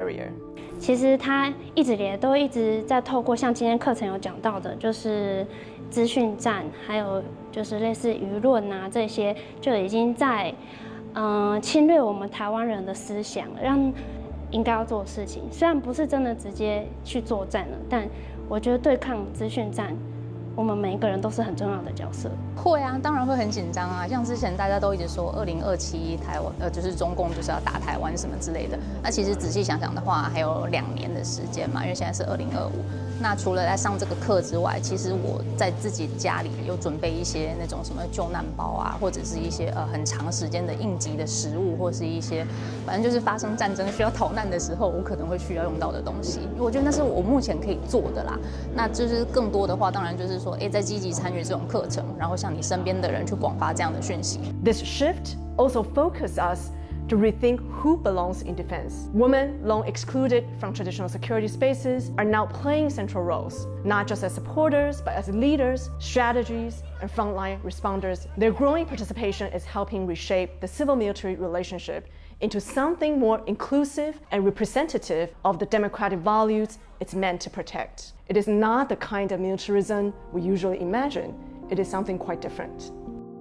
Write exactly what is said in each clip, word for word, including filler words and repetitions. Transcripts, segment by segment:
barrier. 其实他一直也都一直在透过像今天课程有讲到的，就是资讯战，还有就是类似舆论啊这些，就已经在嗯、呃、侵略我们台湾人的思想，让应该要做的事情。虽然不是真的直接去作战了，但我觉得对抗资讯战，我们每一个人都是很重要的角色。 会啊，当然会很紧张啊。像之前大家都一直说二零二七台湾呃就是中共就是要打台湾什么之类的。那其实仔细想想的话，还有两年的时间嘛，因为现在是二零二五。那除了在上这个课之外，其实我在自己家里有准备一些那种什么救难包啊，或者是一些呃很长时间的应急的食物，或是一些反正就是发生战争需要逃难的时候，我可能会需要用到的东西。我觉得那是我目前可以做的啦。那就是更多的话，当然就是说，哎，在积极参与这种课程，然后向你身边的人去广发这样的讯息。 This shift also focuses us to rethink who belongs in defense. Women, long excluded from traditional security spaces, are now playing central roles, not just as supporters, but as leaders, strategies, and frontline responders. Their growing participation is helping reshape the civil-military relationship into something more inclusive and representative of the democratic values it's meant to protect. It is not the kind of militarism we usually imagine. It is something quite different.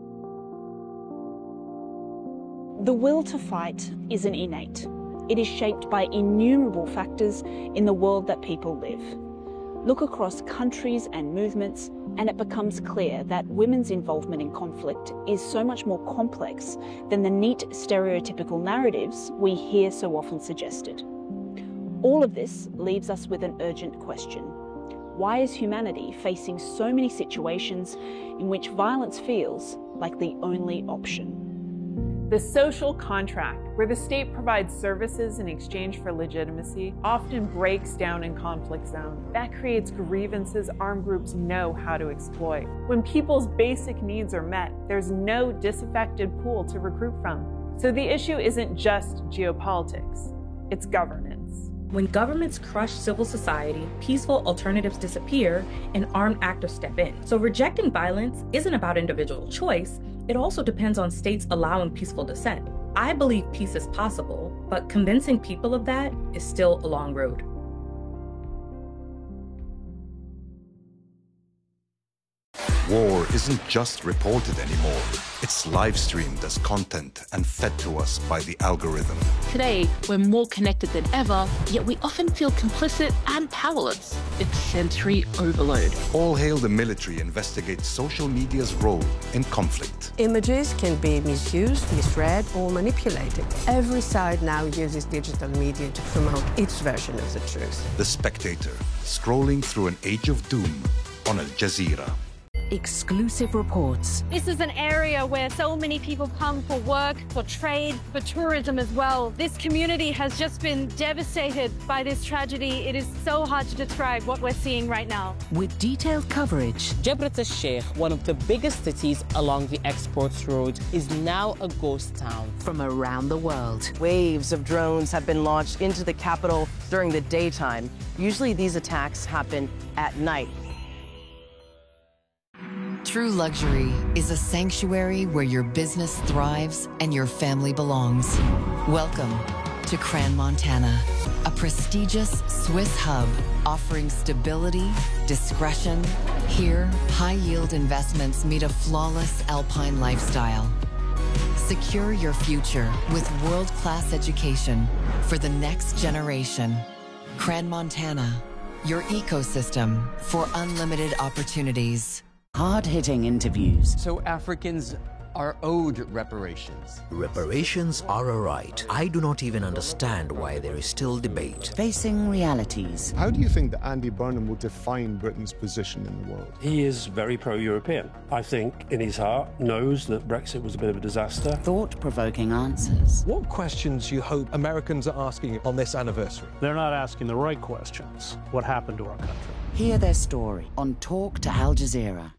The will to fight isn't innate. It is shaped by innumerable factors in the world that people live. Look across countries and movements, and it becomes clear that women's involvement in conflict is so much more complex than the neat stereotypical narratives we hear so often suggested. All of this leaves us with an urgent question. Why is humanity facing so many situations in which violence feels like the only option? The social contract, where the state provides services in exchange for legitimacy, often breaks down in conflict zones. That creates grievances armed groups know how to exploit. When people's basic needs are met, there's no disaffected pool to recruit from. So the issue isn't just geopolitics, it's governance. When governments crush civil society, peaceful alternatives disappear and armed actors step in. So rejecting violence isn't about individual choice, it also depends on states allowing peaceful dissent. I believe peace is possible, but convincing people of that is still a long road. War isn't just reported anymore. It's live streamed as content and fed to us by the algorithm. Today, we're more connected than ever, yet we often feel complicit and powerless. It's sensory overload. All Hail the Military investigates social media's role in conflict. Images can be misused, misread, or manipulated. Every side now uses digital media to promote its version of the truth. The Spectator, scrolling through an age of doom on Al Jazeera. Exclusive reports. This is an area where so many people come for work, for trade, for tourism as well. This community has just been devastated by this tragedy. It is so hard to describe what we're seeing right now. With detailed coverage. Jebret al-Sheikh, one of the biggest cities along the exports road, is now a ghost town. From around the world. Waves of drones have been launched into the capital during the daytime. Usually these attacks happen at night. True Luxury is a sanctuary where your business thrives and your family belongs. Welcome to Crans-Montana, a prestigious Swiss hub offering stability, discretion. Here, high-yield investments meet a flawless alpine lifestyle. Secure your future with world-class education for the next generation. Crans-Montana, your ecosystem for unlimited opportunities. Hard-hitting interviews. So Africans are owed reparations. Reparations are a right. I do not even understand why there is still debate. Facing realities. How do you think that Andy Burnham will define Britain's position in the world? He is very pro-European. I think in his heart knows that Brexit was a bit of a disaster. Thought-provoking answers. What questions do you hope Americans are asking on this anniversary? They're not asking the right questions. What happened to our country? Hear their story on Talk to Al Jazeera.